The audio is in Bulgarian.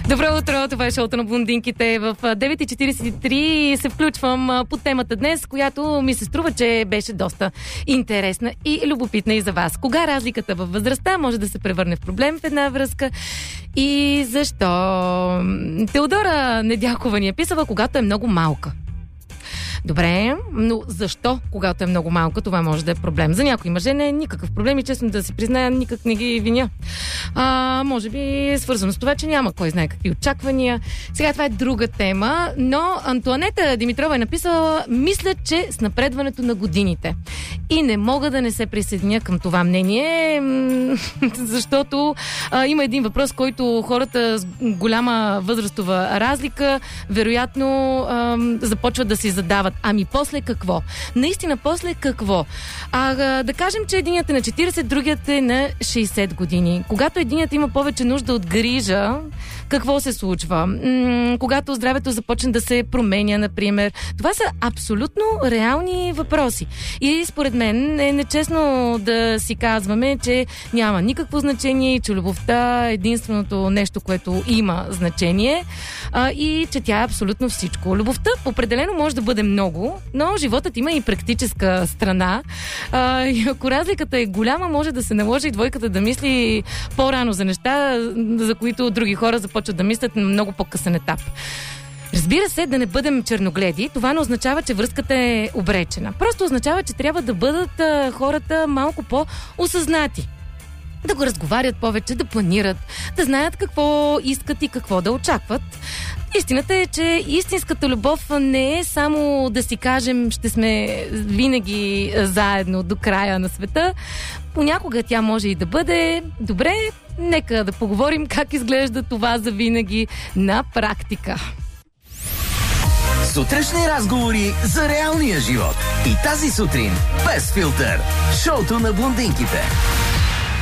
Добро утро, това е шоуто на блондинките. В 9:43 се включвам по темата днес, която ми се струва, че беше доста интересна и любопитна и за вас. Кога разликата във възрастта може да се превърне в проблем в една връзка и защо? Теодора Недялкова ни е писала, когато е много малка. Добре, но защо, когато е много малка, това може да е проблем? За някои мъже не е никакъв проблем и честно да си призная, никак не ги виня. Може би е свързано с това, че няма кой знае какви очаквания. Сега това е друга тема, но Антоанета Димитрова е написала: мисля, че с напредването на годините. И не мога да не се присъединя към това мнение, защото има един въпрос, който хората с голяма възрастова разлика вероятно започват да си задават. Ами после какво? Наистина после какво? Да кажем, че единият е на 40, другият е на 60 години. Когато единият има повече нужда от грижа, какво се случва? Когато здравето започне да се променя, например. Това са абсолютно реални въпроси. И според мен е нечестно да си казваме, че няма никакво значение и че любовта е единственото нещо, което има значение и че тя е абсолютно всичко. Любовта определено може да бъде много, но животът има и практическа страна. И ако разликата е голяма, може да се наложи и двойката да мисли по-рано за неща, за които други хора започват да мислят на много по-късен етап. Разбира се, да не бъдем черногледи, това не означава, че връзката е обречена. Просто означава, че трябва да бъдат хората малко по-осъзнати. Да го разговарят повече, да планират, да знаят какво искат и какво да очакват. Истината е, че истинската любов не е само да си кажем, ще сме винаги заедно до края на света. Понякога тя може и да бъде: добре, нека да поговорим как изглежда това за винаги на практика. Сутрешни разговори за реалния живот. И тази сутрин без филтър. Шоуто на блондинките.